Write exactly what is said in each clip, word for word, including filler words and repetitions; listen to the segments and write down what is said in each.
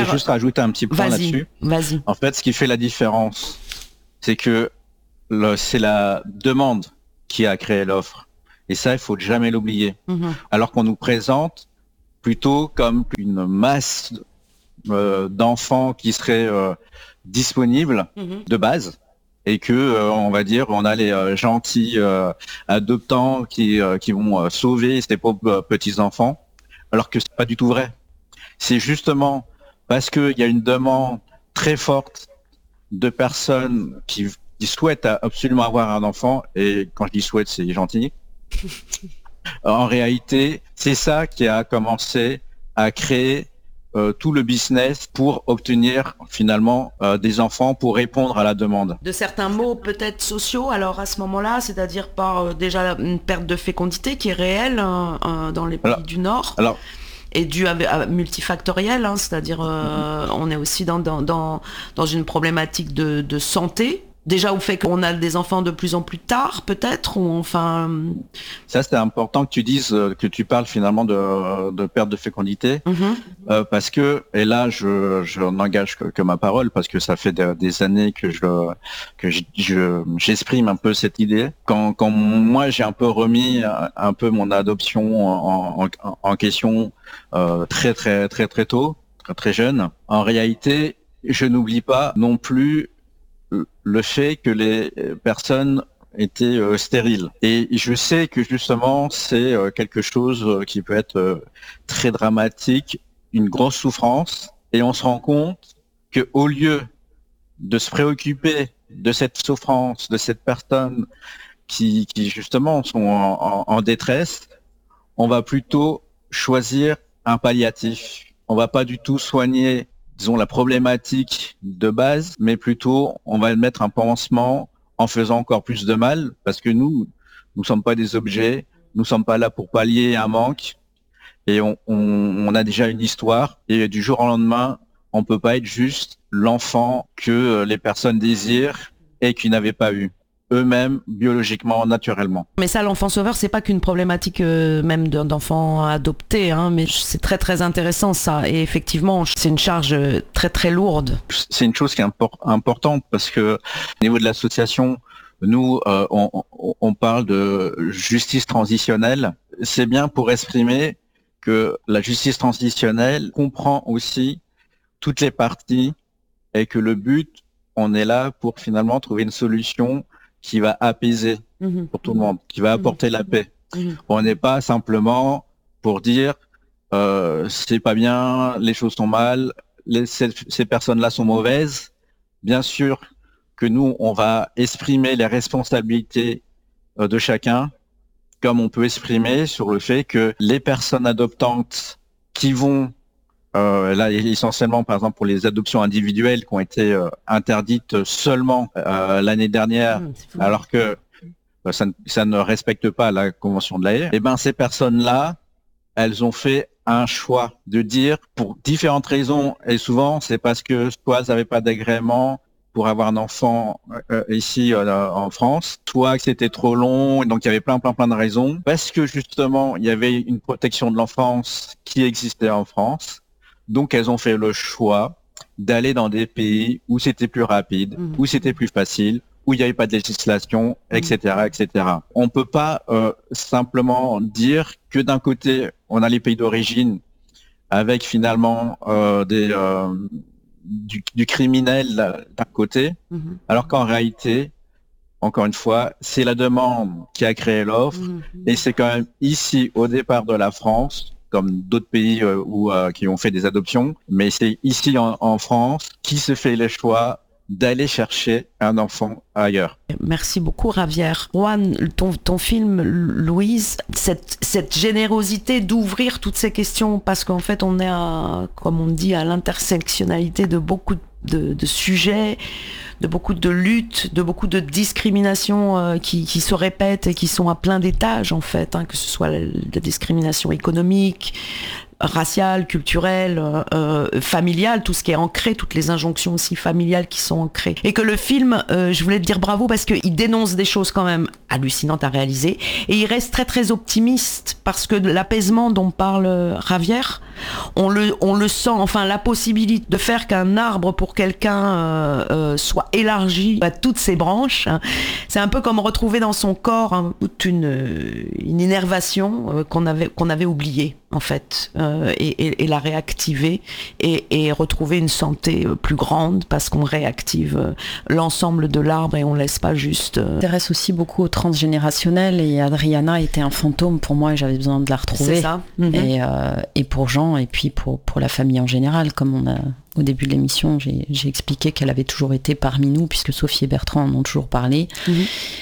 voudrais juste rajouter un petit point vas-y, là-dessus. Vas-y. En fait, ce qui fait la différence, c'est que le, c'est la demande qui a créé l'offre. Et ça, il faut jamais l'oublier. Mm-hmm. Alors qu'on nous présente plutôt comme une masse euh, d'enfants qui seraient euh, disponibles mm-hmm. de base. Et que, euh, on va dire, on a les euh, gentils euh, adoptants qui, euh, qui vont euh, sauver ces pauvres euh, petits-enfants, alors que c'est pas du tout vrai. C'est justement parce qu'il y a une demande très forte de personnes qui, qui souhaitent absolument avoir un enfant, et quand je dis souhaite, c'est gentil. En réalité, c'est ça qui a commencé à créer Euh, tout le business pour obtenir finalement euh, des enfants pour répondre à la demande. De certains maux peut-être sociaux, alors à ce moment-là, c'est-à-dire par euh, déjà une perte de fécondité qui est réelle hein, euh, dans les pays alors, du Nord. Alors, et dû à, à multifactoriel, hein, c'est-à-dire euh, mm-hmm. on est aussi dans, dans, dans, dans une problématique de, de santé. Déjà au fait qu'on a des enfants de plus en plus tard, peut-être, ou enfin... Ça, c'est important que tu dises, que tu parles finalement de, de perte de fécondité, mm-hmm. euh, parce que, et là, je, je n'engage que, que ma parole, parce que ça fait de, des années que je, que je, je, j'exprime un peu cette idée. Quand, quand moi, j'ai un peu remis un peu mon adoption en, en, en question euh, très, très, très, très tôt, très, très jeune, en réalité, je n'oublie pas non plus le fait que les personnes étaient euh, stériles. Et je sais que justement, c'est euh, quelque chose euh, qui peut être euh, très dramatique, une grosse souffrance, et on se rend compte que au lieu de se préoccuper de cette souffrance, de cette personne qui, qui justement sont en, en, en détresse, on va plutôt choisir un palliatif. On va pas du tout soigner disons la problématique de base, mais plutôt on va mettre un pansement en faisant encore plus de mal, parce que nous, nous sommes pas des objets, nous sommes pas là pour pallier un manque, et on, on, on a déjà une histoire, et du jour au lendemain, on peut pas être juste l'enfant que les personnes désirent et qui n'avaient pas eu eux-mêmes biologiquement, naturellement. Mais ça, l'enfant sauveur, c'est pas qu'une problématique euh, même d'enfants adoptés, hein, mais c'est très très intéressant ça. Et effectivement, c'est une charge très très lourde. C'est une chose qui est impor- importante parce que au niveau de l'association, nous, euh, on, on parle de justice transitionnelle. C'est bien pour exprimer que la justice transitionnelle comprend aussi toutes les parties et que le but, on est là pour finalement trouver une solution qui va apaiser mmh. pour tout le monde, qui va apporter mmh. la paix. Mmh. On n'est pas simplement pour dire euh, c'est pas bien, les choses sont mal, les, ces, ces personnes-là sont mauvaises. Bien sûr que nous, on va exprimer les responsabilités euh, de chacun, comme on peut exprimer sur le fait que les personnes adoptantes qui vont Euh, là, essentiellement, par exemple, pour les adoptions individuelles qui ont été euh, interdites seulement euh, l'année dernière, mmh, alors que euh, ça, ne, ça ne respecte pas la Convention de l'A E, eh ben, ces personnes-là, elles ont fait un choix de dire, pour différentes raisons, et souvent, c'est parce que soit elles n'avaient pas d'agrément pour avoir un enfant euh, ici euh, en France, soit que c'était trop long, et donc il y avait plein, plein, plein de raisons, parce que justement, il y avait une protection de l'enfance qui existait en France. Donc, elles ont fait le choix d'aller dans des pays où c'était plus rapide, mmh. où c'était plus facile, où il n'y avait pas de législation, et cetera, et cetera. On ne peut pas euh, simplement dire que d'un côté, on a les pays d'origine avec finalement euh, des, euh, du, du criminel d'un côté, mmh. alors qu'en réalité, encore une fois, c'est la demande qui a créé l'offre, mmh. et c'est quand même ici, au départ de la France, comme d'autres pays euh, où, euh, qui ont fait des adoptions, mais c'est ici en, en France qui se fait le choix d'aller chercher un enfant ailleurs. Merci beaucoup Ravière. Juan, ton, ton film Louise, cette, cette générosité d'ouvrir toutes ces questions, parce qu'en fait on est à, comme on dit, à l'intersectionnalité de beaucoup de, de sujets, de beaucoup de luttes, de beaucoup de discriminations euh, qui, qui se répètent et qui sont à plein d'étages en fait, hein, que ce soit la, la discrimination économique, raciales, culturelles, euh, familiales, tout ce qui est ancré, toutes les injonctions aussi familiales qui sont ancrées. Et que le film, euh, je voulais te dire bravo parce qu'il dénonce des choses quand même hallucinantes à réaliser et il reste très très optimiste parce que l'apaisement dont parle Javier, on le, on le sent, enfin la possibilité de faire qu'un arbre pour quelqu'un euh, euh, soit élargi à toutes ses branches, hein, c'est un peu comme retrouver dans son corps hein, toute une, une innervation euh, qu'on avait, qu'on avait oubliée en fait, euh, et, et, et la réactiver et, et retrouver une santé plus grande parce qu'on réactive euh, l'ensemble de l'arbre et on laisse pas juste... Euh... Je m'intéresse aussi beaucoup au transgénérationnel et Adriana était un fantôme pour moi et j'avais besoin de la retrouver. C'est ça. Mm-hmm. Et, euh, et pour Jean et puis pour, pour la famille en général, comme on a... Au début de l'émission, j'ai, j'ai expliqué qu'elle avait toujours été parmi nous puisque Sophie et Bertrand en ont toujours parlé. Mm-hmm.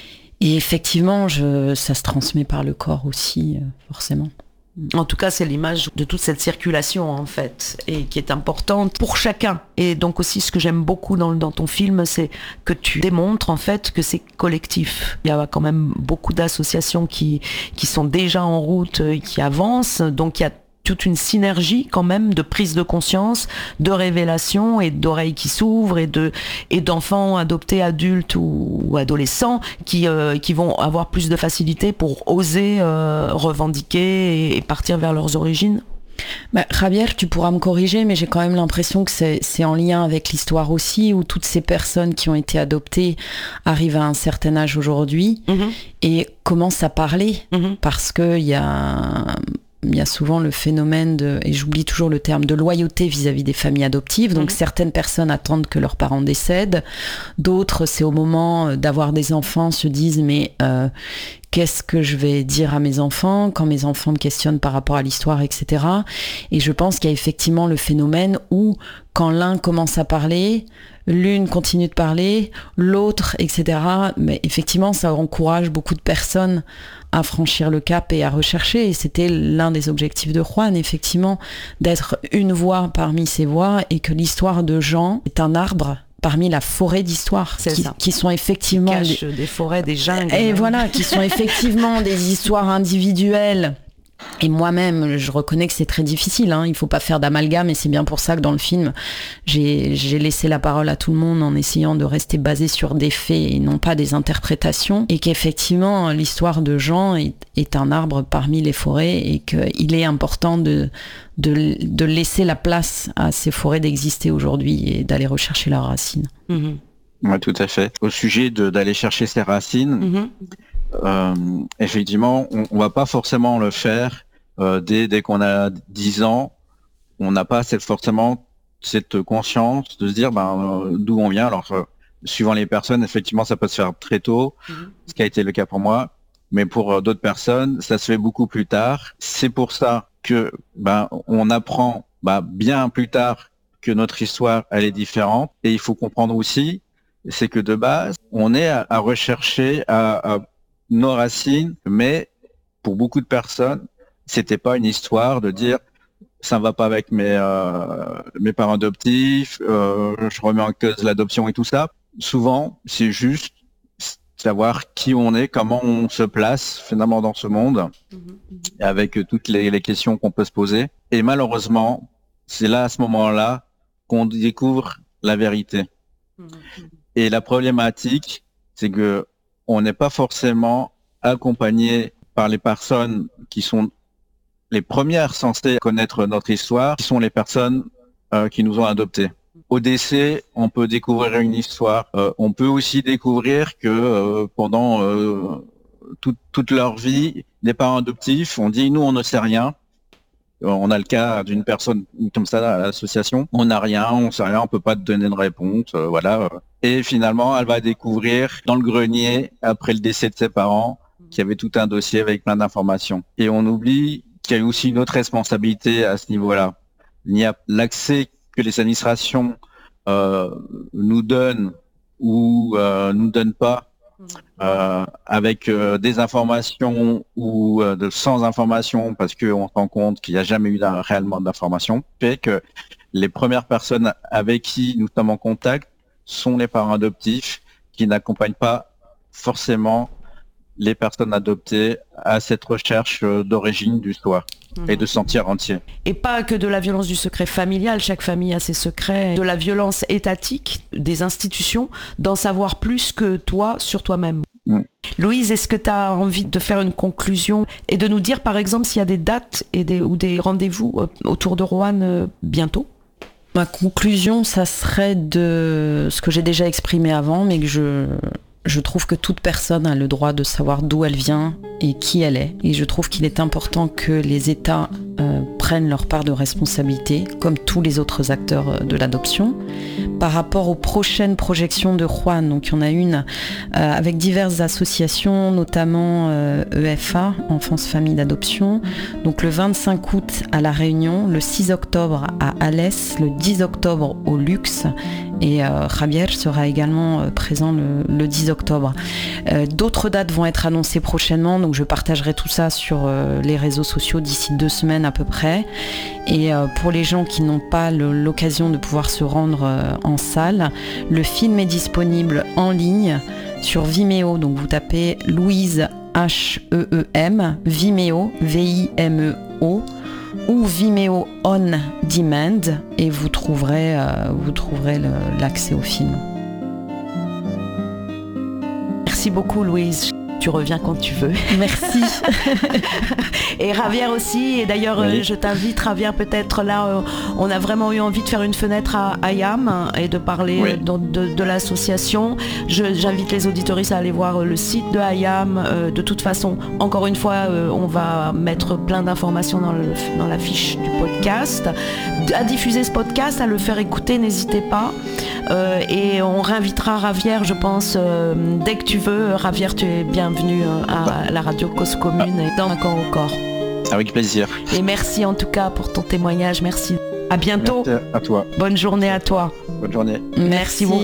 Et effectivement, je, ça se transmet par le corps aussi, euh, forcément. En tout cas, c'est l'image de toute cette circulation, en fait, et qui est importante pour chacun. Et donc aussi, ce que j'aime beaucoup dans, dans ton film, c'est que tu démontres, en fait, que c'est collectif. Il y a quand même beaucoup d'associations qui, qui sont déjà en route, qui avancent. Donc, il y a toute une synergie quand même de prise de conscience, de révélation et d'oreilles qui s'ouvrent et de et d'enfants adoptés adultes ou, ou adolescents qui euh, qui vont avoir plus de facilité pour oser euh, revendiquer et, et partir vers leurs origines. Bah, Javier, tu pourras me corriger, mais j'ai quand même l'impression que c'est, c'est en lien avec l'histoire aussi, où toutes ces personnes qui ont été adoptées arrivent à un certain âge aujourd'hui mmh. et commencent à parler, mmh. parce qu'il y a... Il y a souvent le phénomène de, et j'oublie toujours le terme, de loyauté vis-à-vis des familles adoptives. Donc mmh. certaines personnes attendent que leurs parents décèdent. D'autres, c'est au moment d'avoir des enfants, se disent mais euh, qu'est-ce que je vais dire à mes enfants quand mes enfants me questionnent par rapport à l'histoire, et cetera. Et je pense qu'il y a effectivement le phénomène où quand l'un commence à parler, l'une continue de parler, l'autre, et cetera. Mais effectivement, ça encourage beaucoup de personnes à franchir le cap et à rechercher. Et c'était l'un des objectifs de Juan, effectivement, d'être une voix parmi ces voix et que l'histoire de Jean est un arbre parmi la forêt d'histoires qui, qui sont effectivement... Qui cachent des... des forêts, des jungles. Et même. Voilà, qui sont effectivement des histoires individuelles. Et moi-même, je reconnais que c'est très difficile, hein. Il ne faut pas faire d'amalgame et c'est bien pour ça que dans le film, j'ai, j'ai laissé la parole à tout le monde en essayant de rester basé sur des faits et non pas des interprétations. Et qu'effectivement, l'histoire de Jean est, est un arbre parmi les forêts et qu'il est important de, de, de laisser la place à ces forêts d'exister aujourd'hui et d'aller rechercher leurs racines. Mmh. Oui, tout à fait. Au sujet de, d'aller chercher ses racines, mmh. Euh, effectivement, on, on va pas forcément le faire euh, dès, dès qu'on a dix ans. On n'a pas cette, forcément cette conscience de se dire ben, euh, d'où on vient. Alors, euh, suivant les personnes, effectivement, ça peut se faire très tôt, mmh. ce qui a été le cas pour moi. Mais pour euh, d'autres personnes, ça se fait beaucoup plus tard. C'est pour ça que ben, on apprend ben, bien plus tard que notre histoire, elle est différente. Et il faut comprendre aussi, c'est que de base, on est à, à rechercher à, à nos racines, mais pour beaucoup de personnes, c'était pas une histoire de dire ça ne va pas avec mes euh, mes parents adoptifs, euh, je remets en cause l'adoption et tout ça. Souvent, c'est juste savoir qui on est, comment on se place finalement dans ce monde, mmh. avec toutes les, les questions qu'on peut se poser. Et malheureusement, c'est là à ce moment-là qu'on découvre la vérité. Mmh. Et la problématique, c'est que on n'est pas forcément accompagné par les personnes qui sont les premières censées connaître notre histoire, qui sont les personnes euh, qui nous ont adoptés. Au décès, on peut découvrir une histoire. Euh, on peut aussi découvrir que euh, pendant euh, tout, toute leur vie, les parents adoptifs ont dit « nous, on ne sait rien ». On a le cas d'une personne comme ça à l'association. On n'a rien, on sait rien, on peut pas te donner de réponse, euh, voilà. Et finalement, elle va découvrir dans le grenier, après le décès de ses parents, qu'il y avait tout un dossier avec plein d'informations. Et on oublie qu'il y a aussi une autre responsabilité à ce niveau-là. Il y a l'accès que les administrations euh, nous donnent ou euh, nous donnent pas. Euh, avec euh, des informations ou euh, de sans informations parce qu'on se rend compte qu'il n'y a jamais eu réellement d'informations, fait que les premières personnes avec qui nous sommes en contact sont les parents adoptifs qui n'accompagnent pas forcément les personnes adoptées à cette recherche d'origine du soi mmh. et de se sentir entier. Et pas que de la violence du secret familial, chaque famille a ses secrets, de la violence étatique des institutions, d'en savoir plus que toi sur toi-même. Mmh. Louise, est-ce que tu as envie de faire une conclusion et de nous dire par exemple s'il y a des dates et des, ou des rendez-vous autour de Roanne euh, bientôt ? Ma conclusion, ça serait de ce que j'ai déjà exprimé avant, mais que je... Je trouve que toute personne a le droit de savoir d'où elle vient et qui elle est. Et je trouve qu'il est important que les États euh, prennent leur part de responsabilité, comme tous les autres acteurs de l'adoption. Par rapport aux prochaines projections de Juan, donc il y en a une euh, avec diverses associations, notamment euh, E F A, Enfance Famille d'Adoption. Donc le vingt-cinq août à La Réunion, le six octobre à Alès, le dix octobre au Luxe. Et euh, Javier sera également euh, présent le, le dix octobre. Euh, d'autres dates vont être annoncées prochainement, donc je partagerai tout ça sur euh, les réseaux sociaux d'ici deux semaines à peu près. Et euh, pour les gens qui n'ont pas le, l'occasion de pouvoir se rendre euh, en salle, le film est disponible en ligne sur Vimeo. Donc vous tapez Louise H E E M, Vimeo, V I M E O, ou Vimeo On Demand et vous trouverez, euh, vous trouverez le, l'accès au film. Merci beaucoup Louise. Tu reviens quand tu veux. Merci. Et Javier aussi. Et d'ailleurs, oui. euh, je t'invite, Javier, peut-être là, euh, on a vraiment eu envie de faire une fenêtre à Ayam hein, et de parler oui. de, de, de l'association. Je, j'invite les auditoristes à aller voir euh, le site de Ayam. Euh, de toute façon, encore une fois, euh, on va mettre plein d'informations dans, le, dans la fiche du podcast. À diffuser ce podcast, à le faire écouter, n'hésitez pas. Euh, et on réinvitera Javier, je pense, euh, dès que tu veux. Javier, tu es bienvenue euh, à la radio Cause Commune et dans Un corps au corps. Avec plaisir. Et merci en tout cas pour ton témoignage. Merci. À bientôt. Merci à toi. Bonne journée à toi. Bonne journée. Merci beaucoup.